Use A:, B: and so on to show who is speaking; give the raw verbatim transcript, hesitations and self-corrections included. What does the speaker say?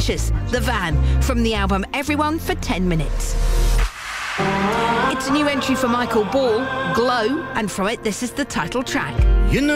A: Precious, The Van, from the album Everyone for ten minutes. It's a new entry for Michael Ball, Glow, and from it this is the title track.
B: You know